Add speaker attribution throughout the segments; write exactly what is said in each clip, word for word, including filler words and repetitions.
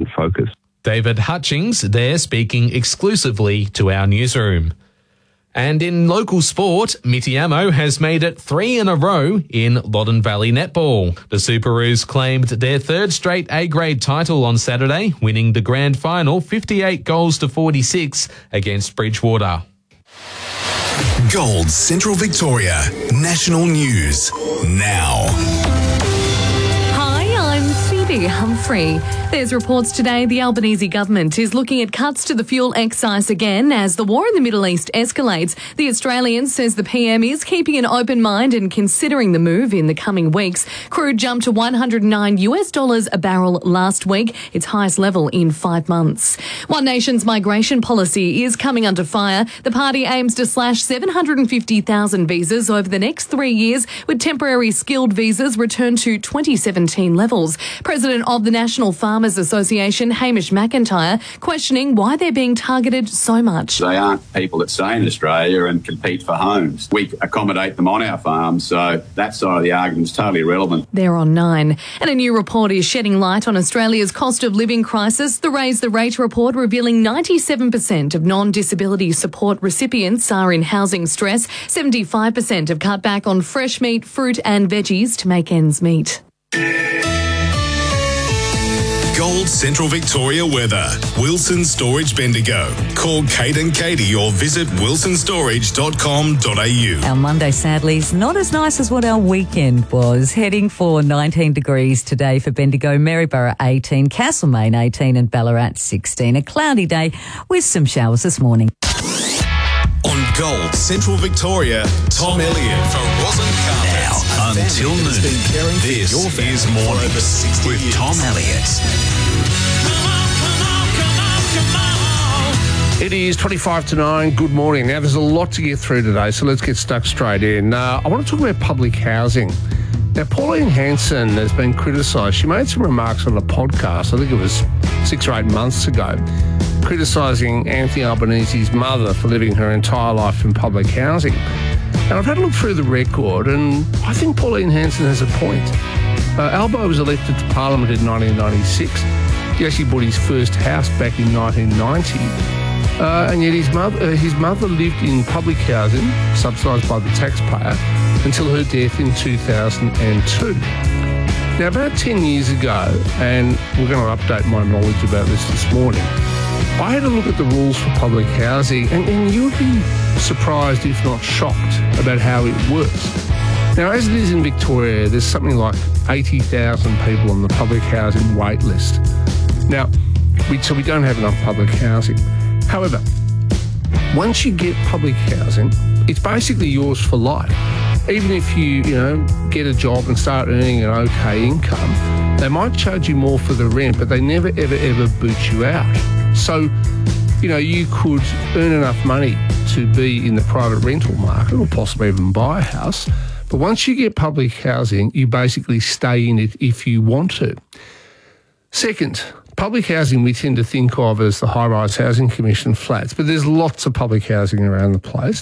Speaker 1: focus.
Speaker 2: David Hutchings there speaking exclusively to our newsroom. And in local sport, Mitiamo has made it three in a row in Loddon Valley Netball. The Superoos claimed their third straight A-grade title on Saturday, winning the grand final fifty-eight goals to forty-six against Bridgewater.
Speaker 3: Gold Central Victoria National News now.
Speaker 4: Humphrey. There's reports today the Albanese government is looking at cuts to the fuel excise again as the war in the Middle East escalates. The Australian says the P M is keeping an open mind and considering the move in the coming weeks. Crude jumped to one hundred nine US dollars a barrel last week, its highest level in five months. One Nation's migration policy is coming under fire. The party aims to slash seven hundred fifty thousand visas over the next three years, with temporary skilled visas returned to twenty seventeen levels. President of the National Farmers Association, Hamish McIntyre, questioning why they're being targeted so much.
Speaker 5: They aren't people that stay in Australia and compete for homes. We accommodate them on our farms, so that side of the argument is totally irrelevant.
Speaker 4: They're on nine. And a new report is shedding light on Australia's cost of living crisis. The Raise the Rate report revealing ninety-seven percent of non-disability support recipients are in housing stress. seventy-five percent have cut back on fresh meat, fruit and veggies to make ends meet.
Speaker 3: Gold Central Victoria weather. Wilson Storage Bendigo. Call Kate and Katie or visit wilson storage dot com dot a u.
Speaker 6: Our Monday, sadly, is not as nice as what our weekend was. Heading for nineteen degrees today for Bendigo, Maryborough eighteen, Castlemaine eighteen and Ballarat sixteen. A cloudy day with some showers this morning.
Speaker 3: On Gold Central Victoria, Tom Elliott for Rosin Carpets. Now until noon, this is Mornings with Tom Elliott.
Speaker 7: It is twenty-five to nine. Good morning. Now, there's a lot to get through today, so let's get stuck straight in. Uh, I want to talk about public housing. Now, Pauline Hanson has been criticised. She made some remarks on a podcast, I think it was six or eight months ago, criticising Anthony Albanese's mother for living her entire life in public housing. And I've had a look through the record, and I think Pauline Hanson has a point. Uh, Albo was elected to Parliament in nineteen ninety-six. He actually bought his first house back in nineteen ninety. Uh, and yet his mother, uh, his mother lived in public housing, subsidised by the taxpayer, until her death in two thousand two. Now, about ten years ago, and we're going to update my knowledge about this this morning, I had a look at the rules for public housing, and, and you would be surprised, if not shocked, about how it works. Now, as it is in Victoria, there's something like eighty thousand people on the public housing wait list. Now, we, so we don't have enough public housing. However, once you get public housing, it's basically yours for life. Even if you, you know, get a job and start earning an okay income, they might charge you more for the rent, but they never, ever, ever boot you out. So, you know, you could earn enough money to be in the private rental market or possibly even buy a house. But once you get public housing, you basically stay in it if you want to. Second, public housing we tend to think of as the High-Rise Housing Commission flats, but there's lots of public housing around the place.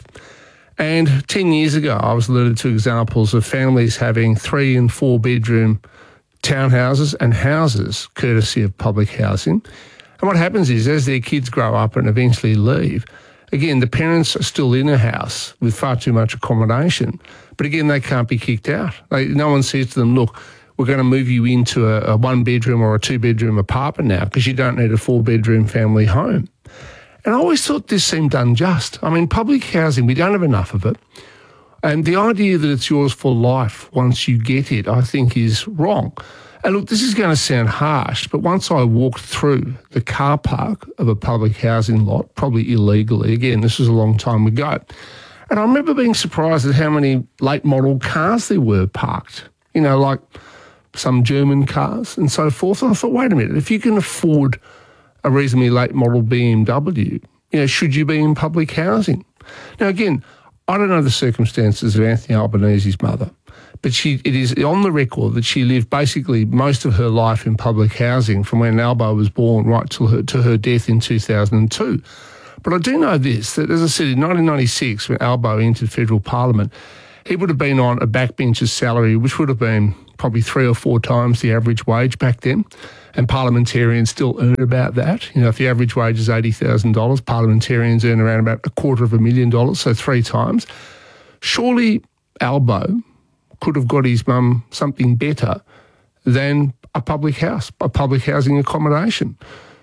Speaker 7: And ten years ago, I was alerted to examples of families having three and four bedroom townhouses and houses courtesy of public housing. And what happens is, as their kids grow up and eventually leave, again, the parents are still in a house with far too much accommodation. But again, they can't be kicked out. They, no one says to them, look, we're going to move you into a, a one-bedroom or a two-bedroom apartment now because you don't need a four-bedroom family home. And I always thought this seemed unjust. I mean, public housing, we don't have enough of it. And the idea that it's yours for life once you get it, I think, is wrong. And look, this is going to sound harsh, but once I walked through the car park of a public housing lot, probably illegally, again, this was a long time ago, and I remember being surprised at how many late model cars there were parked, you know, like some German cars and so forth. And I thought, wait a minute, if you can afford a reasonably late model B M W, you know, should you be in public housing? Now, again, I don't know the circumstances of Anthony Albanese's mother, but she, it is on the record that she lived basically most of her life in public housing from when Albo was born right till her, to her death in two thousand two. But I do know this, that as I said, in nineteen ninety-six, when Albo entered federal parliament, he would have been on a backbencher's salary, which would have been probably three or four times the average wage back then, and parliamentarians still earn about that. You know, if the average wage is eighty thousand dollars, parliamentarians earn around about a quarter of a million dollars, so three times. Surely Albo could have got his mum something better than a public house, a public housing accommodation.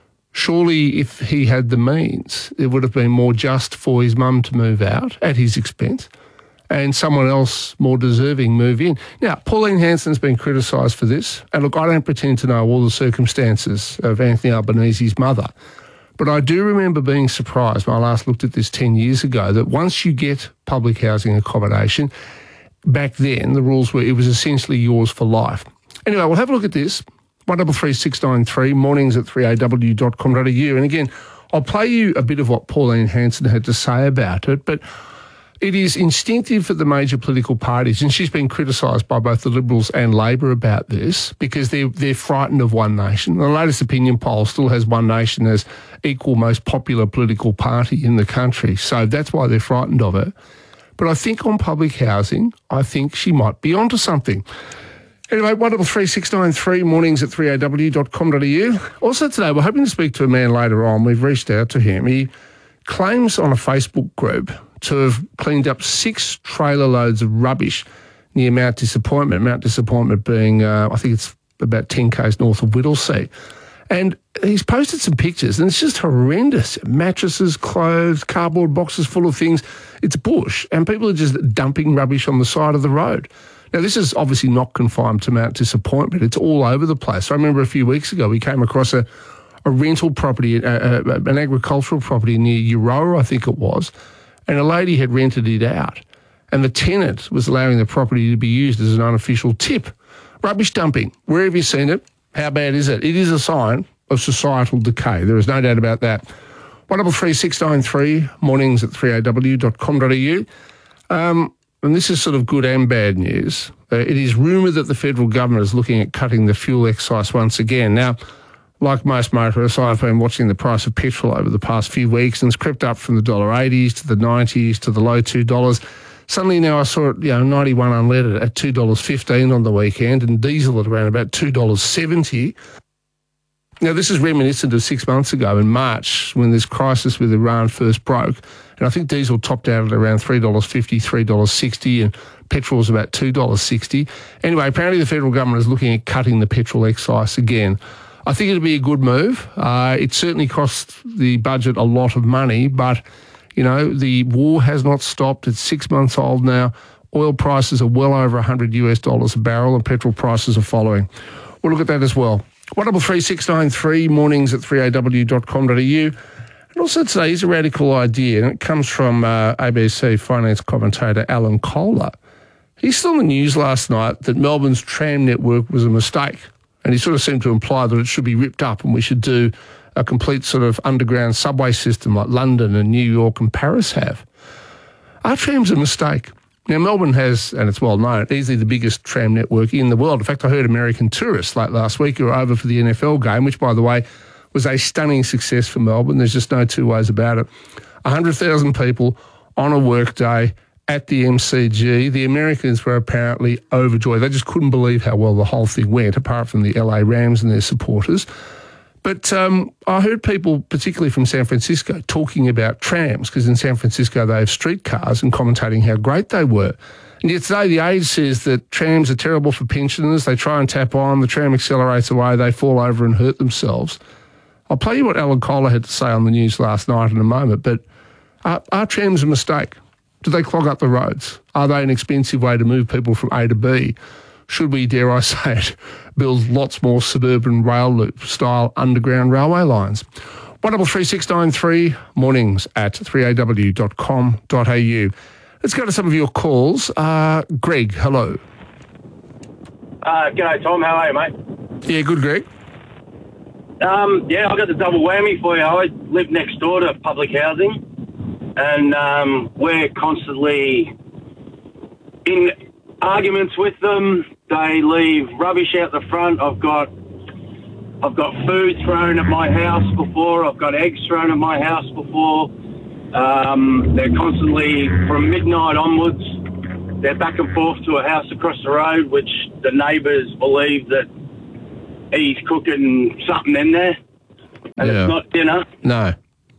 Speaker 7: Surely if he had the means, it would have been more just for his mum to move out at his expense and someone else more deserving move in. Now, Pauline Hanson's been criticised for this. And look, I don't pretend to know all the circumstances of Anthony Albanese's mother, but I do remember being surprised when I last looked at this ten years ago that once you get public housing accommodation, back then the rules were it was essentially yours for life. Anyway, we'll have a look at this. one double three six nine three, mornings at three a w dot com dot a u. And again, I'll play you a bit of what Pauline Hanson had to say about it, but it is instinctive for the major political parties, and she's been criticised by both the Liberals and Labor about this because they're, they're frightened of One Nation. The latest opinion poll still has One Nation as equal most popular political party in the country, so that's why they're frightened of it. But I think on public housing, I think she might be onto something. Anyway, one double three six nine three, mornings at three a w dot com dot a u. Also today, we're hoping to speak to a man later on. We've reached out to him. He claims on a Facebook group to have cleaned up six trailer loads of rubbish near Mount Disappointment. Mount Disappointment being, uh, I think it's about ten k's north of Whittlesea. And he's posted some pictures, and it's just horrendous. Mattresses, clothes, cardboard boxes full of things. It's bush, and people are just dumping rubbish on the side of the road. Now, this is obviously not confined to Mount Disappointment. It's all over the place. I remember a few weeks ago we came across a, a rental property, a, a, an agricultural property near Euroa, I think it was, and a lady had rented it out, and the tenant was allowing the property to be used as an unofficial tip. Rubbish dumping. Where have you seen it? How bad is it? It is a sign of societal decay. There is no doubt about that. one double three six nine three, mornings at three a w dot com dot a u. Um, and this is sort of good and bad news. Uh, it is rumoured that the federal government is looking at cutting the fuel excise once again. Now, like most motorists, I've been watching the price of petrol over the past few weeks, and it's crept up from the one dollar eighties to the nineties to the low two dollars. Suddenly now I saw it, you know, ninety-one unleaded at two dollars fifteen on the weekend, and diesel at around about two dollars seventy. Now, this is reminiscent of six months ago in March when this crisis with Iran first broke, and I think diesel topped out at around three dollars fifty, three dollars sixty, and petrol was about two dollars sixty. Anyway, apparently the federal government is looking at cutting the petrol excise again. I think it'd be a good move. Uh, it certainly costs the budget a lot of money, but, you know, the war has not stopped. It's six months old now. Oil prices are well over one hundred US dollars a barrel, and petrol prices are following. We'll look at that as well. one double three six nine three, mornings at three a w dot com dot a u. And also today is a radical idea, and it comes from uh, A B C finance commentator Alan Kohler. He saw on the news last night that Melbourne's tram network was a mistake, and he sort of seemed to imply that it should be ripped up and we should do a complete sort of underground subway system like London and New York and Paris have. Our tram's a mistake. Now, Melbourne has, and it's well known, easily the biggest tram network in the world. In fact, I heard American tourists late last week who were over for the N F L game, which, by the way, was a stunning success for Melbourne. There's just no two ways about it. one hundred thousand people on a workday at the M C G. The Americans were apparently overjoyed. They just couldn't believe how well the whole thing went, apart from the L A Rams and their supporters. But um, I heard people, particularly from San Francisco, talking about trams, because in San Francisco they have streetcars, and commentating how great they were. And yet today the Age says that trams are terrible for pensioners. They try and tap on, the tram accelerates away, they fall over and hurt themselves. I'll play you what Alan Kohler had to say on the news last night in a moment, but are, are trams a mistake? Do they clog up the roads? Are they an expensive way to move people from A to B? Should we, dare I say it, build lots more suburban rail loop-style underground railway lines? one double three six nine three, mornings at three a w dot com dot a u. Let's go to some of your calls. Uh, Greg, hello.
Speaker 1: Uh, g'day, Tom. How are you, mate?
Speaker 7: Yeah, good, Greg.
Speaker 1: Um, yeah, I've got the double whammy for you. I live next door to public housing, and um, we're constantly in arguments with them. They leave rubbish out the front. I've got I've got food thrown at my house before. I've got eggs thrown at my house before. Um, they're constantly, from midnight onwards, they're back and forth to a house across the road, which the neighbours believe that he's cooking something in there, and
Speaker 7: Yeah.
Speaker 1: it's not dinner.
Speaker 7: No.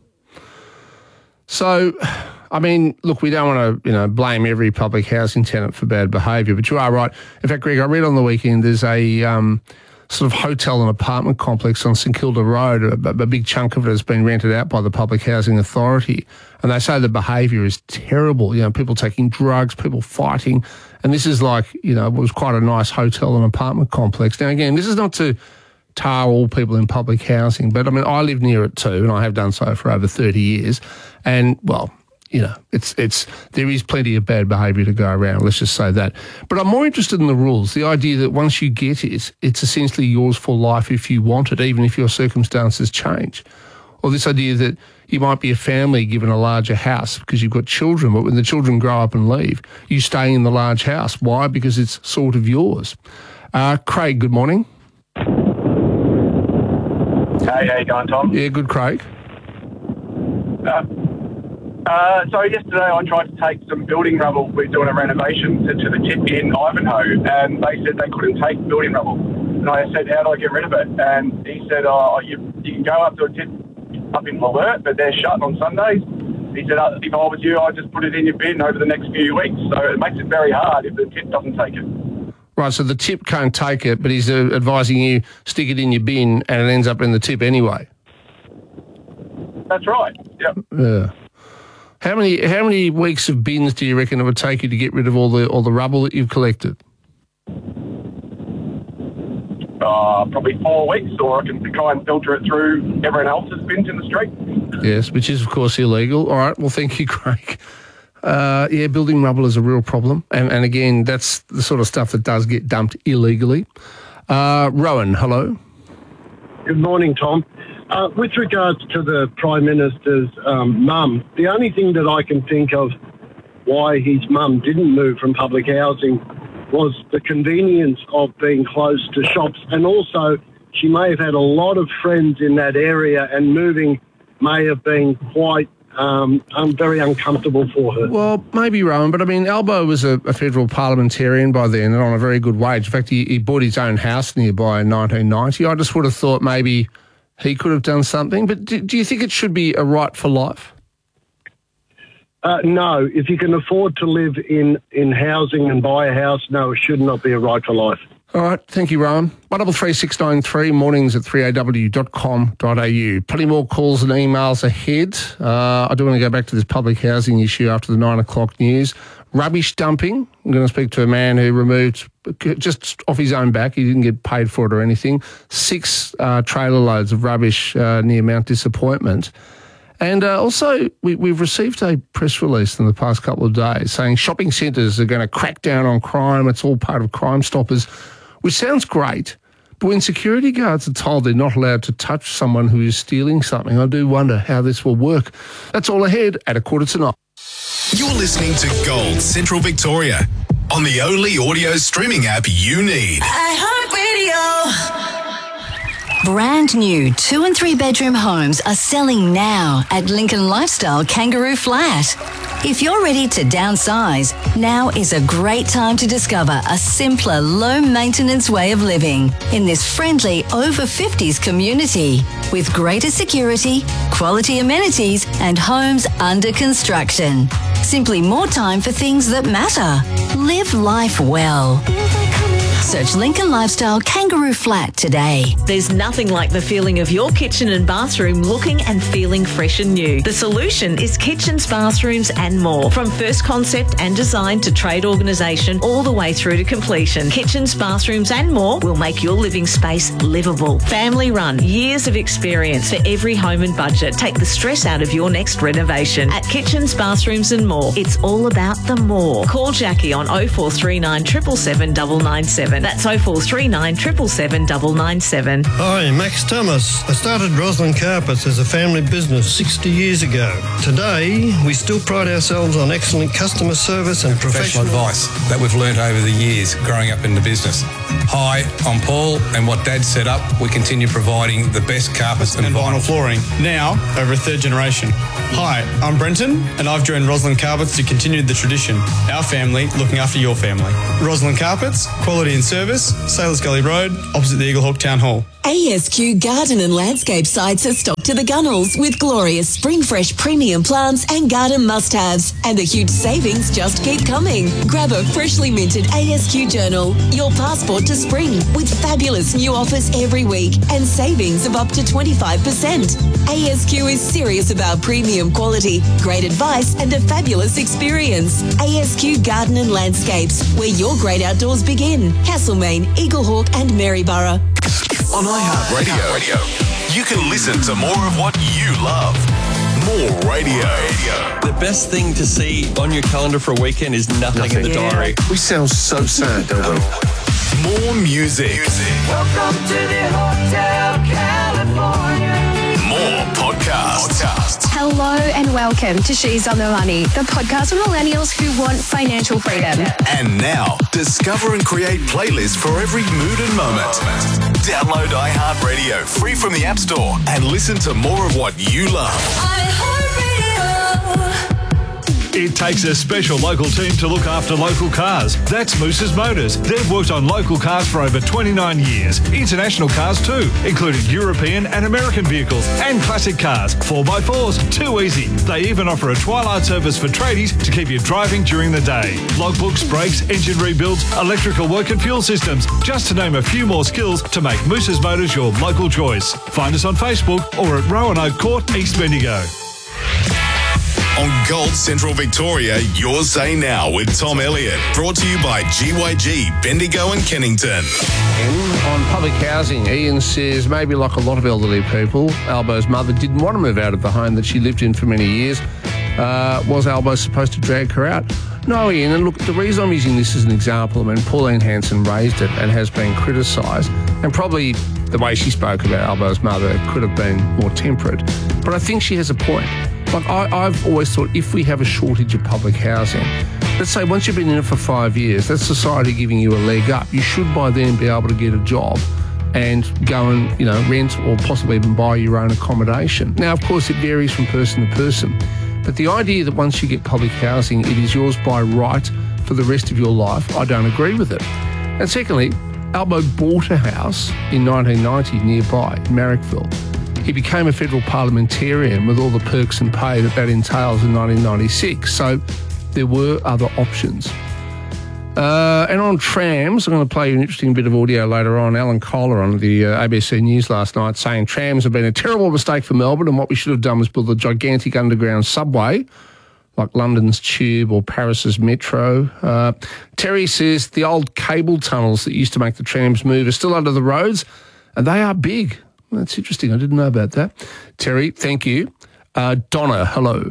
Speaker 7: So, I mean, look, we don't want to, you know, blame every public housing tenant for bad behaviour, but you are right. In fact, Greg, I read on the weekend there's a um, sort of hotel and apartment complex on St Kilda Road. A, a big chunk of it has been rented out by the Public Housing Authority, and they say the behaviour is terrible. You know, people taking drugs, people fighting, and this is like, you know, it was quite a nice hotel and apartment complex. Now, again, this is not to tar all people in public housing, but I mean, I live near it too, and I have done so for over thirty years, and well, you know, it's it's there is plenty of bad behaviour to go around. Let's just say that. But I'm more interested in the rules. The idea that once you get it, it's essentially yours for life if you want it, even if your circumstances change. Or this idea that you might be a family given a larger house because you've got children, but when the children grow up and leave, you stay in the large house. Why? Because it's sort of yours. Uh, Craig, good morning.
Speaker 8: Hey, how you going, Tom?
Speaker 7: Yeah, good, Craig.
Speaker 8: Uh, uh, so yesterday I tried to take some building rubble. We're doing a renovation to, to the tip in Ivanhoe, and they said they couldn't take building rubble. And I said, how do I get rid of it? And he said, oh, you, you can go up to a tip up in Malert, but they're shut on Sundays. He said, uh, if I was you, I'd just put it in your bin over the next few weeks. So it makes it very hard if the tip doesn't take it.
Speaker 7: Right, so the tip can't take it, but he's uh, advising you stick it in your bin and it ends up in the tip anyway.
Speaker 8: That's right, yep.
Speaker 7: Yeah. How many how many weeks of bins do you reckon it would take you to get rid of all the all the rubble that you've collected?
Speaker 8: Uh, probably four weeks, or I can try and filter it through everyone else's bins in the street.
Speaker 7: Yes, which is, of course, illegal. All right, well, thank you, Craig. Uh, yeah, building rubble is a real problem. And, and again, that's the sort of stuff that does get dumped illegally. Uh, Rowan, hello.
Speaker 9: Good morning, Tom. Uh, with regards to the Prime Minister's um, mum, the only thing that I can think of why his mum didn't move from public housing was the convenience of being close to shops, and also she may have had a lot of friends in that area, and moving may have been quite um, um, very uncomfortable for her.
Speaker 7: Well, maybe, Rowan, but I mean, Albo was a, a federal parliamentarian by then and on a very good wage. In fact, he, he bought his own house nearby in nineteen ninety. I just would have thought maybe he could have done something. But do, do you think it should be a right for life?
Speaker 9: Uh, no, if you can afford to live in, in housing and buy a house, no, it should not be a right for life.
Speaker 7: All right, thank you, Rowan. one double three six nine three, mornings at three a w dot com dot a u. Plenty more calls and emails ahead. Uh, I do want to go back to this public housing issue after the nine o'clock news. Rubbish dumping. I'm going to speak to a man who removed, just off his own back, he didn't get paid for it or anything, six uh, trailer loads of rubbish uh, near Mount Disappointment. And uh, also, we, we've received a press release in the past couple of days saying shopping centres are going to crack down on crime. It's all part of Crime Stoppers, which sounds great. But when security guards are told they're not allowed to touch someone who is stealing something, I do wonder how this will work. That's all ahead at a quarter to nine.
Speaker 3: You're listening to Gold Central Victoria on the only audio streaming app you need.
Speaker 10: iHeartRadio. Brand new two and three bedroom homes are selling now at Lincoln Lifestyle Kangaroo Flat. If you're ready to downsize, now is a great time to discover a simpler, low-maintenance way of living in this friendly over fifties community with greater security, quality amenities, and homes under construction. Simply more time for things that matter. Live life well. Search Lincoln Lifestyle Kangaroo Flat today.
Speaker 11: There's nothing like the feeling of your kitchen and bathroom looking and feeling fresh and new. The solution is kitchens, bathrooms and more. From first concept and design to trade organisation all the way through to completion. Kitchens, bathrooms and more will make your living space livable. Family run, years of experience for every home and budget. Take the stress out of your next renovation. At Kitchens, Bathrooms and More, it's all about the more. Call Jackie on oh four three nine, seven seven seven, nine nine seven. seven. That's oh four three nine, seven seven seven, nine nine seven.
Speaker 12: Hi, Max Thomas. I started Roslyn Carpets as a family business sixty years ago. Today, we still pride ourselves on excellent customer service and professional,
Speaker 13: professional advice that we've learnt over the years growing up in the business. Hi, I'm Paul, and what Dad set up, we continue providing the best carpets and,
Speaker 14: and vinyl flooring, now over a third generation. Hi, I'm Brenton, and I've joined Roslyn Carpets to continue the tradition. Our family looking after your family. Roslyn Carpets, quality and service, Sailors Gully Road, opposite the Eaglehawk Town Hall.
Speaker 15: A S Q Garden and Landscape sites are stocked to the gunnels with glorious spring fresh premium plants and garden must-haves. And the huge savings just keep coming. Grab a freshly minted A S Q journal, your passport to spring, with fabulous new offers every week and savings of up to twenty-five percent. A S Q is serious about premium quality, great advice and a fabulous experience. A S Q Garden and Landscapes, where your great outdoors begin. Castlemaine, Eaglehawk and Maryborough.
Speaker 3: On iHeartRadio, you can listen to more of what you love. More radio.
Speaker 16: The best thing to see on your calendar for a weekend is nothing, nothing. in the yeah. diary.
Speaker 7: We sound so sad, don't we?
Speaker 3: More music.
Speaker 17: Welcome to the Hotel California.
Speaker 3: More podcasts. podcasts.
Speaker 18: Hello and welcome to She's on the Money, the podcast for millennials who want financial freedom.
Speaker 3: And now, discover and create playlists for every mood and moment. Download iHeartRadio free from the App Store and listen to more of what you love.
Speaker 19: It takes a special local team to look after local cars. That's Moose's Motors. They've worked on local cars for over twenty-nine years. International cars too, including European and American vehicles and classic cars. four by fours, too easy. They even offer a twilight service for tradies to keep you driving during the day. Logbooks, brakes, engine rebuilds, electrical work and fuel systems. Just to name a few more skills to make Moose's Motors your local choice. Find us on Facebook or at Roanoke Court, East Bendigo.
Speaker 3: On Gold Central Victoria, your say now with Tom Elliott. Brought to you by G Y G, Bendigo and Kennington.
Speaker 7: On public housing, Ian says maybe like a lot of elderly people, Albo's mother didn't want to move out of the home that she lived in for many years. Uh, was Albo supposed to drag her out? No, Ian, and look, the reason I'm using this as an example, I mean, Pauline Hanson raised it and has been criticised, and probably the way she spoke about Albo's mother could have been more temperate. But I think she has a point. Like, I, I've always thought if we have a shortage of public housing, let's say once you've been in it for five years, that's society giving you a leg up. You should by then be able to get a job and go and, you know, rent or possibly even buy your own accommodation. Now, of course, it varies from person to person. But the idea that once you get public housing, it is yours by right for the rest of your life, I don't agree with it. And secondly, Albo bought a house in nineteen ninety nearby, in Marrickville. He became a federal parliamentarian with all the perks and pay that that entails in nineteen ninety-six. So there were other options. Uh, and on trams, I'm going to play you an interesting bit of audio later on. Alan Kohler on the uh, A B C News last night saying trams have been a terrible mistake for Melbourne and what we should have done was build a gigantic underground subway like London's Tube or Paris's Metro. Uh, Terry says the old cable tunnels that used to make the trams move are still under the roads and they are big. Well, that's interesting. I didn't know about that. Terry, thank you. Uh, Donna, hello.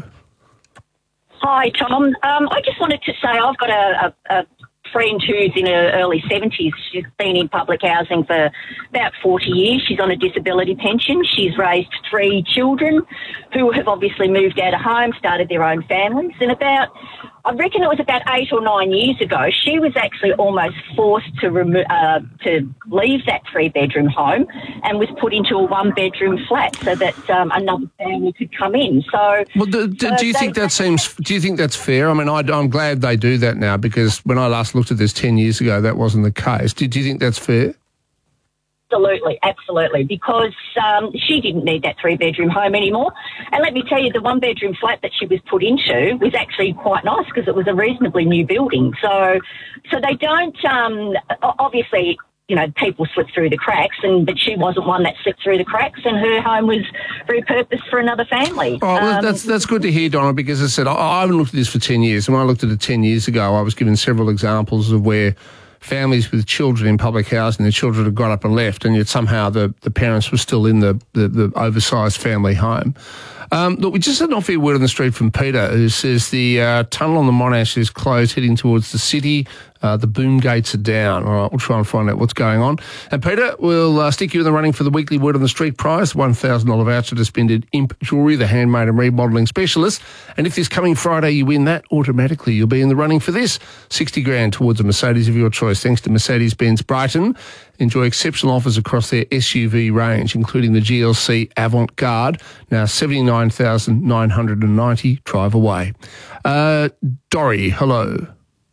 Speaker 20: Hi, Tom. Um, I just wanted to say I've got a, a, a friend who's in her early seventies. She's been in public housing for about forty years. She's on a disability pension. She's raised three children who have obviously moved out of home, started their own families. And about, I reckon it was about eight or nine years ago, she was actually almost forced to remo- uh, to leave that three-bedroom home and was put into a one-bedroom flat so that um, another family could come in. So,
Speaker 7: well, do, do, uh, do you they, think that seems? Do you think that's fair? I mean, I, I'm glad they do that now because when I last looked at this ten years ago, that wasn't the case. Do, do you think that's fair?
Speaker 20: Absolutely, absolutely, because um, she didn't need that three-bedroom home anymore. And let me tell you, the one-bedroom flat that she was put into was actually quite nice because it was a reasonably new building. So so they don't, um, obviously, you know, people slip through the cracks, and but she wasn't one that slipped through the cracks, and her home was repurposed for another family.
Speaker 7: Oh, well, um, that's that's good to hear, Donna, because as I said, I, I haven't looked at this for ten years, and when I looked at it ten years ago, I was given several examples of where families with children in public housing, their children had got up and left, and yet somehow the, the parents were still in the, the, the oversized family home. Um, look, we just had an off-air word on the street from Peter, who says the uh, tunnel on the Monash is closed heading towards the city. Uh, the boom gates are down. All right, we'll try and find out what's going on. And Peter, we'll uh, stick you in the running for the weekly word on the street prize, one thousand dollars voucher to spend at Imp Jewellery, the handmade and remodelling specialist. And if this coming Friday you win that, automatically you'll be in the running for this, sixty grand towards a Mercedes of your choice, thanks to Mercedes-Benz Brighton. Enjoy exceptional offers across their S U V range, including the G L C Avant-Garde, now seventy-nine thousand nine hundred ninety dollars, drive away. Uh, Dorry, hello.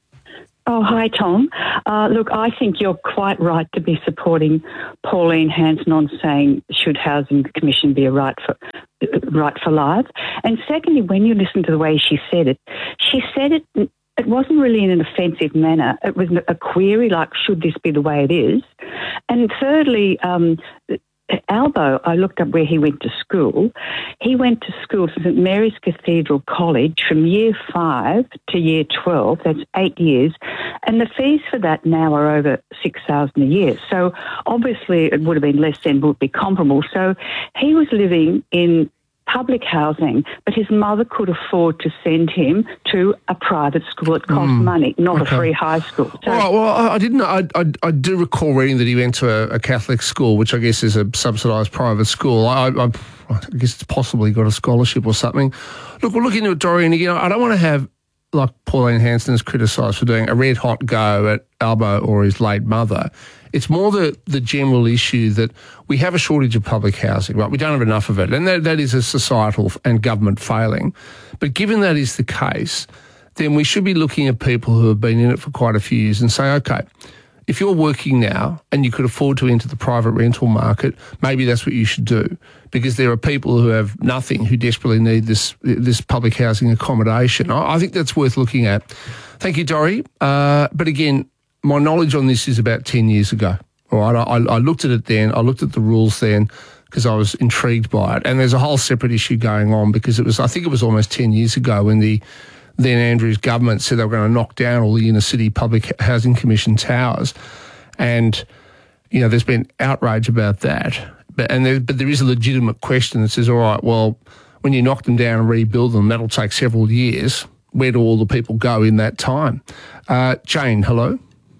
Speaker 21: Oh, hi, Tom. Uh, look, I think you're quite right to be supporting Pauline Hanson on saying should Housing Commission be a right for right for life. And secondly, when you listen to the way she said it, she said it, it wasn't really in an offensive manner. It was a query like, should this be the way it is? And thirdly, um, Albo, I looked up where he went to school. He went to school to St Mary's Cathedral College from year five to year twelve. That's eight years. And the fees for that now are over six thousand dollars a year. So obviously it would have been less than, would be comparable. So he was living in public housing, but his mother could afford to send him to a private school. It cost
Speaker 7: Mm,
Speaker 21: money, not
Speaker 7: okay.
Speaker 21: a free high school. So,
Speaker 7: All right, well, I, I didn't. I, I, I do recall reading that he went to a, a Catholic school, which I guess is a subsidised private school. I, I, I guess it's possible he got a scholarship or something. Look, we'll look into it, Dorian. Again, I don't want to have, like Pauline Hanson has criticised, for doing a red hot go at Albo or his late mother. It's more the, the general issue that we have a shortage of public housing, right? We don't have enough of it. And that, that is a societal and government failing. But given that is the case, then we should be looking at people who have been in it for quite a few years and say, okay, if you're working now and you could afford to enter the private rental market, maybe that's what you should do, because there are people who have nothing who desperately need this this public housing accommodation. I, I think that's worth looking at. Thank you, Dorry. Uh, but again, my knowledge on this is about ten years ago. All right, I, I looked at it then. I looked at the rules then because I was intrigued by it. And there's a whole separate issue going on because it was, I think it was almost ten years ago when the then Andrews government said they were going to knock down all the inner city public housing commission towers. And, you know, there's been outrage about that. But, and there, but there is a legitimate question that says, all right, well, when you knock them down and rebuild them, that'll take several years. Where do all the people go in that time? Uh, Jane, hello.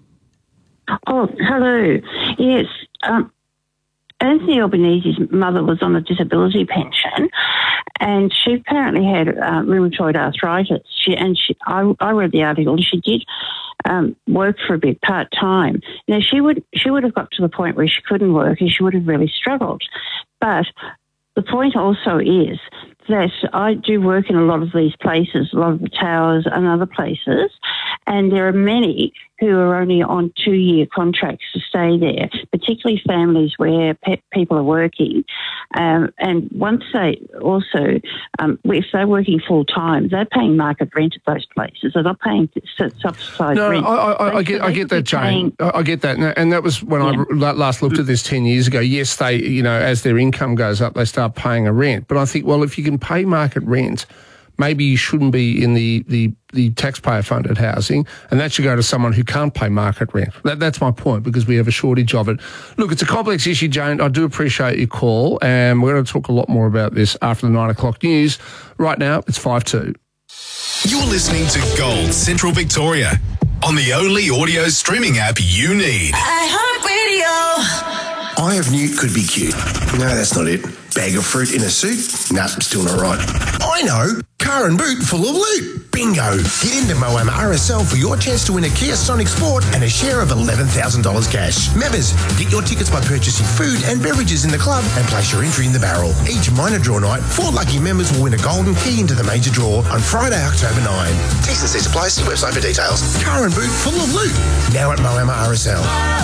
Speaker 22: Oh, hello. Yes, um, Anthony Albanese's mother was on a disability pension, and she apparently had uh, rheumatoid arthritis. She and she, I, I read the article. She did um, work for a bit part time. Now she would she would have got to the point where she couldn't work, and she would have really struggled. But the point also is that I do work in a lot of these places, a lot of the towers and other places, and there are many who are only on two-year contracts to stay there, particularly families where pe- people are working. Um, and once they also, um, if they're working full-time, they're paying market rent at those places. They're not paying subsidised
Speaker 7: no,
Speaker 22: rent.
Speaker 7: I, I, I, get, I get that, Jane. I, I get that. And, and that was when yeah. I last looked at this ten years ago. Yes, they, you know, as their income goes up, they start paying a rent. But I think, well, if you can pay market rent, maybe you shouldn't be in the, the, the taxpayer-funded housing, and that should go to someone who can't pay market rent. That, that's my point, because we have a shortage of it. Look, it's a complex issue, Jane. I do appreciate your call, and we're going to talk a lot more about this after the nine o'clock news. Right now, it's five two.
Speaker 3: You're listening to Gold Central Victoria on the only audio streaming app you need.
Speaker 23: iHeartRadio. Eye of Newt could be cute. No, that's not it. Bag of fruit in a suit? Nah, still not right. I know. Car and boot full of loot. Bingo. Get into Moama R S L for your chance to win a Kia Sonic Sport and a share of eleven thousand dollars cash. Members, get your tickets by purchasing food and beverages in the club and place your entry in the barrel. Each minor draw night, four lucky members will win a golden key into the major draw on Friday, October ninth. T's and C's apply. See website for details. Car and boot full of loot. Now at Moama R S L.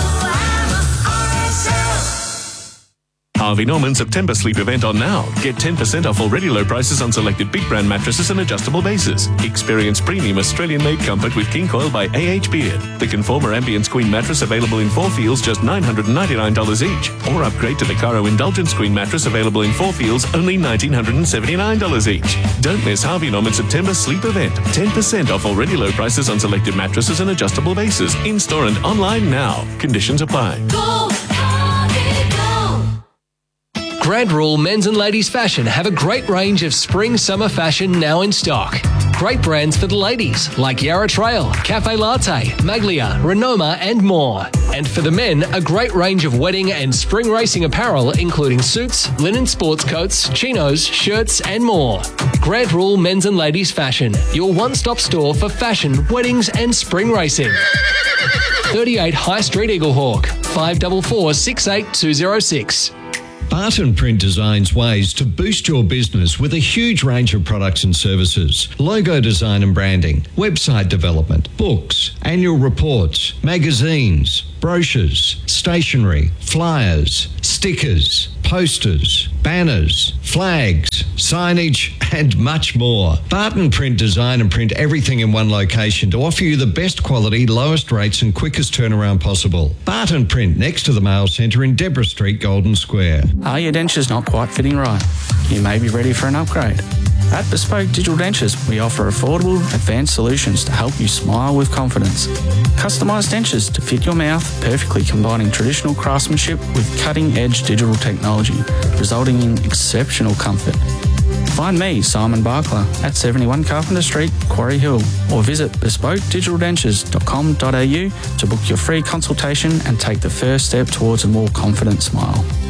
Speaker 24: Harvey Norman September sleep event on now. Get ten percent off already low prices on selected big brand mattresses and adjustable bases. Experience premium Australian-made comfort with King Coil by A H Beard. The Conformer Ambience Queen mattress available in four feels just nine hundred ninety-nine dollars each. Or upgrade to the Caro Indulgence Queen mattress available in four feels only one thousand nine hundred seventy-nine dollars each. Don't miss Harvey Norman September sleep event. ten percent off already low prices on selected mattresses and adjustable bases. In-store and online now. Conditions apply.
Speaker 17: Go!
Speaker 2: Grand Rule Men's and Ladies Fashion have a great range of spring-summer fashion now in stock. Great brands for the ladies like Yarra Trail, Cafe Latte, Maglia, Renoma and more. And for the men, a great range of wedding and spring racing apparel including suits, linen sports coats, chinos, shirts and more. Grand Rule Men's and Ladies Fashion, your one-stop store for fashion, weddings and spring racing. thirty-eight High Street, Eaglehawk, five four four, six eight two zero six.
Speaker 4: Barton Print designs ways to boost your business with a huge range of products and services. Logo design and branding, website development, books, annual reports, magazines, brochures, stationery, flyers, stickers, posters, banners, flags, signage and much more. Barton Print design and print everything in one location to offer you the best quality, lowest rates and quickest turnaround possible. Barton Print next to the Mail Centre in Deborah Street, Golden Square.
Speaker 5: Are your dentures not quite fitting right? You may be ready for an upgrade. At Bespoke Digital Dentures, we offer affordable, advanced solutions to help you smile with confidence. Customised dentures to fit your mouth, perfectly combining traditional craftsmanship with cutting-edge digital technology, resulting in exceptional comfort. Find me, Simon Barkler, at seventy-one Carpenter Street, Quarry Hill, or visit bespoke digital dentures dot com dot a u to book your free consultation and take the first step towards a more confident smile.